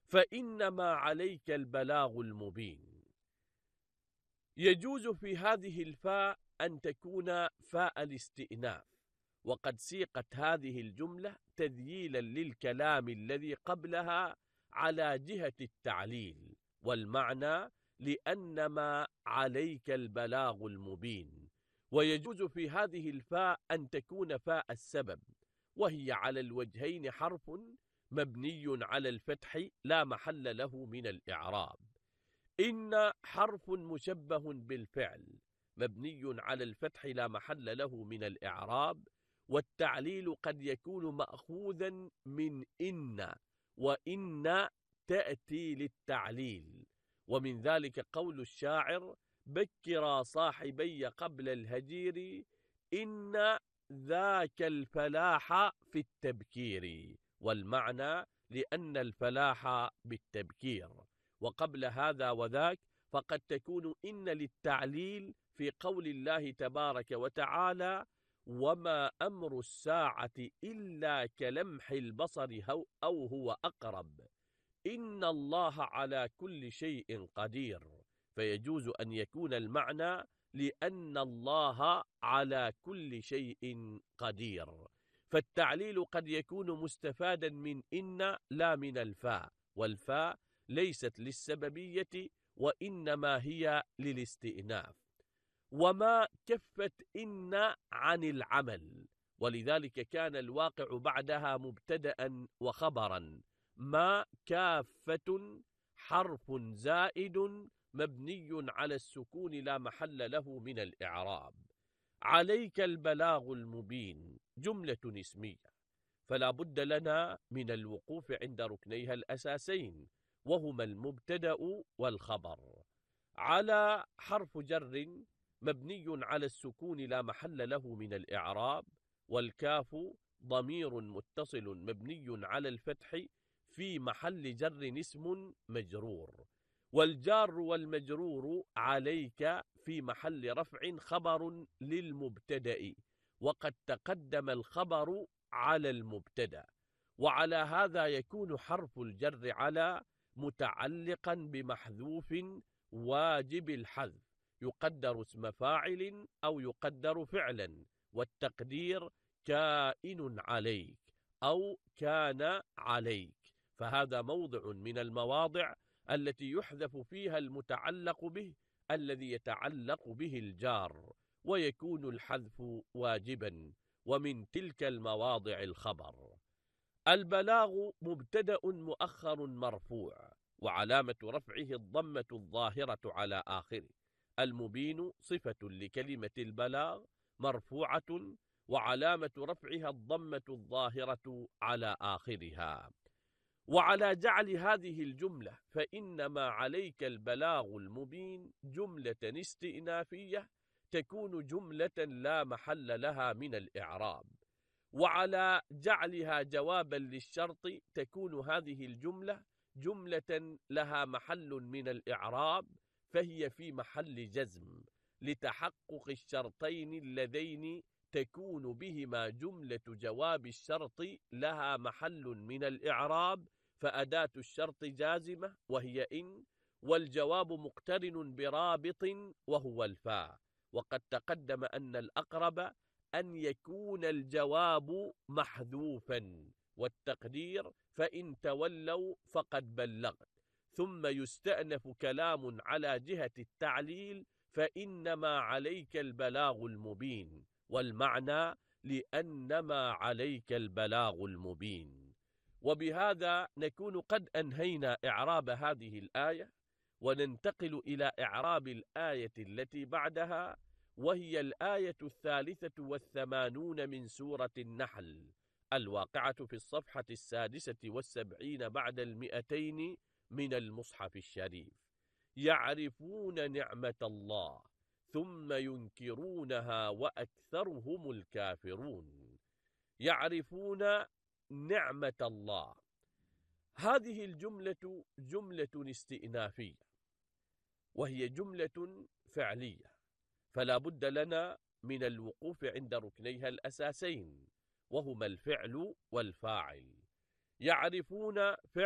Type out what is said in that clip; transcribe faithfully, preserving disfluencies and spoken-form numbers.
فإنما عليك البلاغ المبين. يجوز في هذه الفاء أن تكون فاء الاستئناف، وقد سيقت هذه الجملة تذييلا للكلام الذي قبلها على جهة التعليل، والمعنى لأنما عليك البلاغ المبين. ويجوز في هذه الفاء أن تكون فاء السبب، وهي على الوجهين حرف مبني على الفتح لا محل له من الإعراب. إن حرف مشبه بالفعل مبني على الفتح لا محل له من الإعراب، والتعليل قد يكون مأخوذا من إن، وإن تأتي للتعليل. ومن ذلك قول الشاعر: بكرا صاحبي قبل الهجير، إن ذاك الفلاح في التبكير، والمعنى لأن الفلاح بالتبكير. وقبل هذا وذاك فقد تكون إن للتعليل في قول الله تبارك وتعالى: وما أمر الساعة إلا كلمح البصر أو هو أقرب، إن الله على كل شيء قدير. فيجوز أن يكون المعنى لأن الله على كل شيء قدير. فالتعليل قد يكون مستفادا من إن لا من الفاء، والفاء ليست للسببية وإنما هي للاستئناف. وما كفت إن عن العمل، ولذلك كان الواقع بعدها مبتدأ وخبرا. ما كافة حرف زائد مبني على السكون لا محل له من الإعراب. عليك البلاغ المبين جملة اسمية، فلا بد لنا من الوقوف عند ركنيها الأساسين، وهما المبتدأ والخبر. على حرف جر مبني على السكون لا محل له من الإعراب، والكاف ضمير متصل مبني على الفتح في محل جر اسم مجرور، والجار والمجرور عليك في محل رفع خبر للمبتدأ، وقد تقدم الخبر على المبتدأ. وعلى هذا يكون حرف الجر على متعلقا بمحذوف واجب الحذف، يقدر اسم فاعل أو يقدر فعلا، والتقدير كائن عليك أو كان عليك. فهذا موضع من المواضع التي يحذف فيها المتعلق به الذي يتعلق به الجار، ويكون الحذف واجبا، ومن تلك المواضع الخبر. البلاغ مبتدأ مؤخر مرفوع، وعلامة رفعه الضمة الظاهرة على آخره. المبين صفة لكلمة البلاغ مرفوعة، وعلامة رفعها الضمة الظاهرة على آخرها. وعلى جعل هذه الجملة فإنما عليك البلاغ المبين جملة استئنافية تكون جملة لا محل لها من الإعراب، وعلى جعلها جوابا للشرط تكون هذه الجملة جملة لها محل من الإعراب، فهي في محل جزم لتحقق الشرطين اللذين تكون بهما جملة جواب الشرط لها محل من الإعراب، فأداة الشرط جازمة وهي إن، والجواب مقترن برابط وهو الفاء. وقد تقدم أن الأقرب أن يكون الجواب محذوفا، والتقدير فإن تولوا فقد بلغت، ثم يستأنف كلام على جهة التعليل فإنما عليك البلاغ المبين، والمعنى لأنما عليك البلاغ المبين. وبهذا نكون قد أنهينا إعراب هذه الآية، وننتقل إلى إعراب الآية التي بعدها، وهي الآية الثالثة والثمانون من سورة النحل، الواقعة في الصفحة السادسة والسبعين بعد المئتين من المصحف الشريف. يعرفون نعمة الله ثم ينكرونها وأكثرهم الكافرون. يعرفون نعمة الله، هذه الجملة جملة استئنافية، وهي جملة فعلية، فلا بد لنا من الوقوف عند ركنيها الأساسين، وهما الفعل والفاعل. يعرفون فعل